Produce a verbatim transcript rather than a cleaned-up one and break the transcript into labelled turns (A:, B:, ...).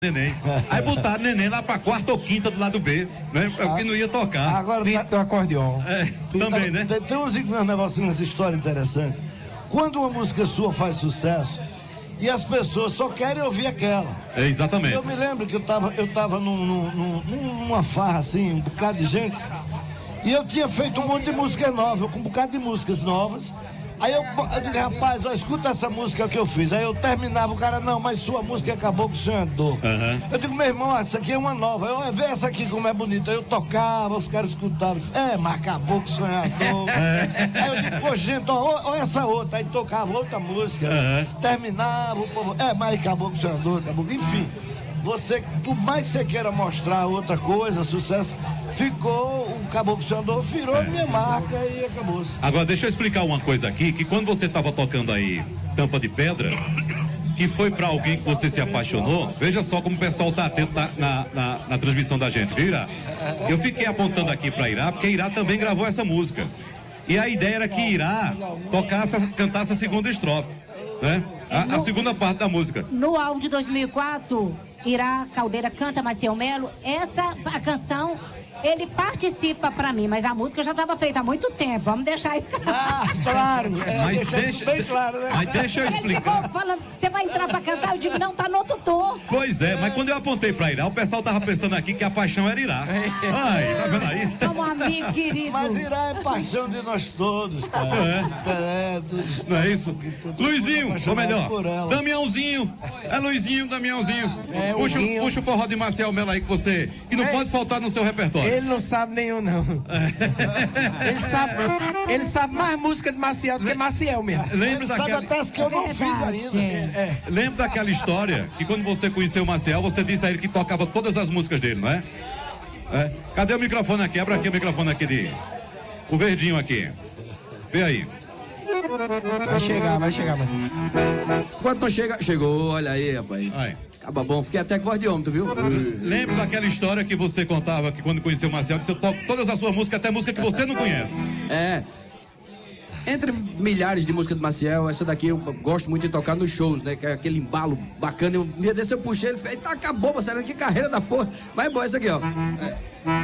A: Neném. Aí botaram Neném lá pra quarta ou quinta do lado B, né? Porque não ia tocar.
B: Agora
C: Pinto do acordeon.
A: É, também, né?
B: Tem, tem uns um negocinhos, uma história interessante. Quando uma música sua faz sucesso e as pessoas só querem ouvir aquela.
A: É, exatamente.
B: Eu me lembro que eu tava, eu tava num, num, num, numa farra assim, um bocado de gente, e eu tinha feito um monte de música nova, com um bocado de músicas novas. Aí eu, eu digo, rapaz, ó, escuta essa música que eu fiz. Aí eu terminava, o cara, não, mas sua música acabou com o sonhador.
A: Uhum.
B: Eu digo, meu irmão, ó, essa aqui é uma nova. Eu, vê essa aqui como é bonita. Aí eu tocava, os caras escutavam. É, mas acabou com o sonhador. Aí eu digo, pô, gente, ó, ó essa outra. Aí tocava outra música.
A: Uhum.
B: Terminava, o povo, é, mas acabou com o sonhador, acabou. Enfim, você, por mais que você queira mostrar outra coisa, sucesso, ficou, o Caboclo Sonhador virou é. minha marca e acabou-se.
A: Agora, deixa eu explicar uma coisa aqui, que quando você estava tocando aí Tampa de Pedra, que foi pra alguém que você se apaixonou, veja só como o pessoal tá atento na, na, na, na transmissão da gente, viu, Irá? Eu fiquei apontando aqui pra Irá, porque Irá também gravou essa música. E a ideia era que Irá tocasse, cantasse a segunda estrofe, né? A, a segunda parte da música.
D: No álbum de dois mil e quatro, Irá Caldeira canta Maciel Melo, essa a canção ele participa pra mim, mas a música já estava feita há muito tempo, vamos deixar isso claro.
B: Ah, claro, é,
A: mas
B: deixa,
A: deixa,
B: bem claro, né?
A: Mas deixa eu explicar.
D: Ele ficou falando, você vai entrar pra cantar? Eu digo, não, tá no outro tom.
A: Pois é, mas quando eu apontei pra Irá, o pessoal tava pensando aqui que a paixão era Irá. Ai, tá vendo aí?
D: Somos amigos, querido.
B: Mas Irá é paixão de nós todos, cara.
A: É.
B: Pelé, todos,
A: Não é isso? Luizinho, ou melhor,
B: por
A: Damiãozinho. É Luizinho, Damiãozinho.
C: É,
A: puxa,
C: o Guinho.
A: puxa o forró de Maciel Melo aí que você. Que não
C: É.
A: pode faltar no seu repertório.
C: Ele não sabe nenhum, não. Ele sabe, ele sabe mais música de Maciel do que Maciel mesmo.
A: Lembra
B: Sabe
A: daquela,
B: até as que eu não fiz
D: Verdade.
B: ainda.
C: É.
A: lembra daquela história que quando você conheceu o Maciel, você disse a ele que tocava todas as músicas dele, não é? É. Cadê o microfone aqui? Abra aqui o microfone aqui de. O verdinho aqui. Vê aí.
C: Vai chegar, vai chegar, mano.
E: Quando não chega, chegou, olha aí, rapaz.
A: Aí.
E: Acaba bom, fiquei até com voz de homem, tu viu?
A: Lembra daquela história que você contava que quando conheceu o Maciel, que você toca todas as suas músicas, até música que você não conhece.
E: É. Entre milhares de músicas do Maciel, essa daqui eu gosto muito de tocar nos shows, né? Que é aquele embalo bacana. Um dia desse eu puxei, ele fez, tá, acabou, você que carreira da porra. Mas é boa essa aqui, ó. É.